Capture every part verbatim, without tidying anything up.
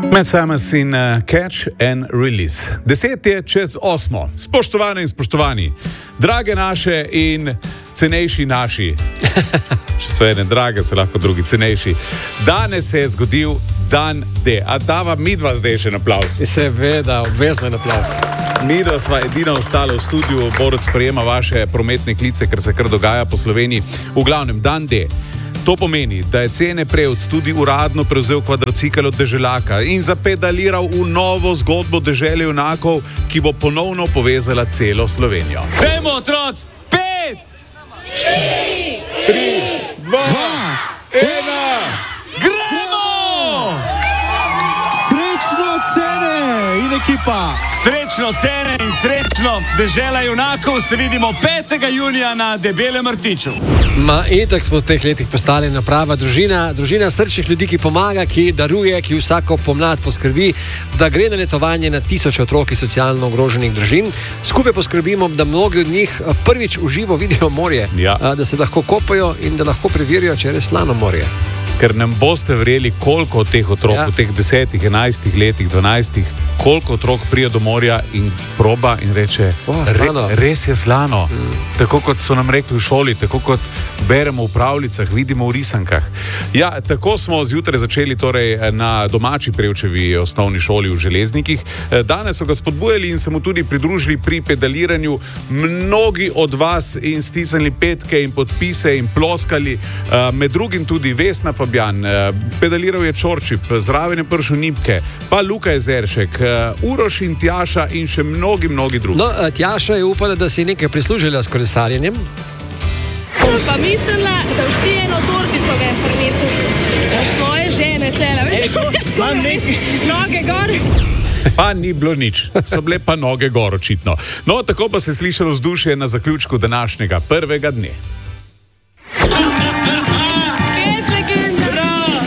Med Samus in uh, Catch and Release. Deset je čez osmo. Spoštovane in spoštovani, drage naše in cenejši naši. Če so ene drage, so lahko drugi cenejši. Danes se je zgodil dan D. A dava midva zdaj še en aplavz? Seveda, obvezno en aplavz. Midva sva edina ostala v studiu, Borut sprejema vaše prometne klice, ker se kar dogaja po Sloveniji. V glavnem, dan D. To pomeni, da je Cene Prevc tudi uradno prevzel kvadrocikl od deželaka in zapedaliral v novo zgodbo dežele junakov, ki bo ponovno povezala celo Slovenijo. Dajmo, otroci! Pet! Štiri! Tri! Dva! Ena! Gremo! Srečno Cene in ekipa! Srečno Cene in srečno dežela junakov, se vidimo petega junija na Debelem rtiču. Ma itak smo v teh letih postali naprava družina, družina srčnih ljudi, ki pomaga, ki daruje, ki vsako pomlad poskrbi, da gre na letovanje na tisoče otrok iz socialno ogroženih družin. Skupaj poskrbimo, da mnogi od njih prvič v živo vidijo morje, Ja. da se lahko kopajo in da lahko preverijo, če je res slano morje. Ker nam boste verjeli, koliko od teh otrok Ja. v teh desetih, enajstih letih, dvanajstih, koliko otrok prije do morja in proba in reče, O, "Re, slano." res je slano. Mm. Tako kot so nam rekli v šoli, tako kot beremo v pravljicah, vidimo v risankah. Ja, tako smo zjutraj začeli torej na domači Prevčevi osnovni šoli v Železnikih. Danes so ga spodbujali in se mu tudi pridružili pri pedaliranju mnogi od vas in stisnili petke in podpise in ploskali, med drugim tudi Vesna Fabjan, pedaliral je Čorčip, zraven je prišel Nipke, pa Luka Jezeršek, Uroš in Tjaša in še mnogi, mnogi drugi. No, Tjaša je upala, da si nekaj prislužila s kolesarjenjem. Sem pa mislila, da boš ti eno tortico ven prinesel svoje žene tele, veš, Imam nekaj. noge gor. Pa ni bilo nič, so bile pa noge gor očitno. No, tako pa se je slišalo vzdušje na zaključku današnjega prvega dne. Pet legenda.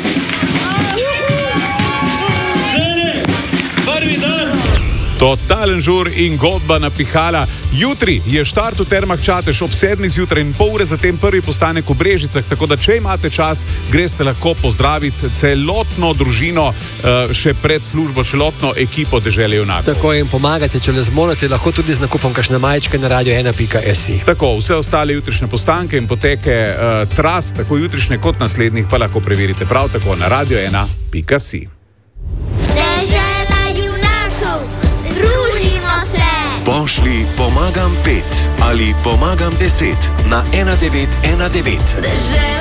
Prvi dan! Totalen žur in godba napihala. Jutri je štart v Termah Čatež ob sedmih zjutraj in pol ure zatem prvi postanek v Brežicah, tako da če imate čas, greste lahko pozdraviti celotno družino, še pred službo, celotno ekipo dežele junakov. Tako jim pomagate, če ne zmorete, lahko tudi z nakupom kakšne majčke na radio ena pika si. Tako, vse ostale jutrišnje postanke in poteke uh, tras, tako jutrišnje kot naslednjih, pa lahko preverite prav tako na radio ena pika si. Dežela junakov, družimo se! Pošli pomagam pet ali pomagam deset na ena devet ena devet. Dežela